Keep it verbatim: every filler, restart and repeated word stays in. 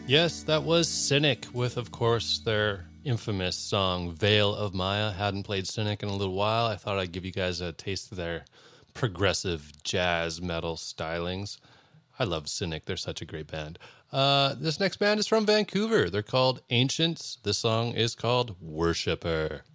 Yes, that was Cynic with, of course, their infamous song Veil of Maya. Hadn't played Cynic in a little while. I thought I'd give you guys a taste of their progressive jazz metal stylings. I love Cynic. They're such a great band. Uh, this next band is from Vancouver. They're called Ancients. This song is called Worshipper.